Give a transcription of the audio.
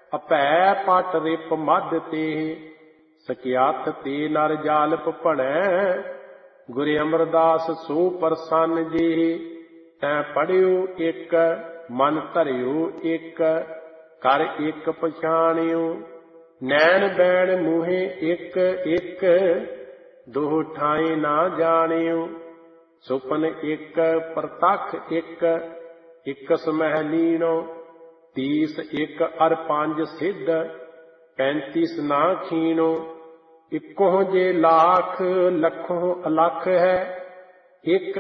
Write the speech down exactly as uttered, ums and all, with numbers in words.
अपै पट रिप मध ते सकियात ते नर जालप भणै गुर अमरदास सो प्रसन्न जी तै पढ़ियो एक मन धरियो एक कर एक पछाणियो नैन बैण मूहे एक एक दोह ठाई ना जानियो सुपन एक प्रतख एक इकस मह लीनो तीस एक अर पंज सिद्ध पैंतीस ना खीनो इकों जे लाख लखों अलख है एक